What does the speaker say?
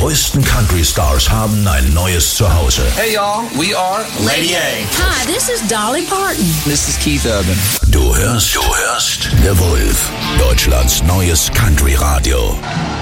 neuesten Country-Stars haben ein neues Zuhause. Hey y'all, we are Lady A. Hi, this is Dolly Parton. This is Keith Urban. Du hörst The Wolf, Deutschlands neues Country-Radio.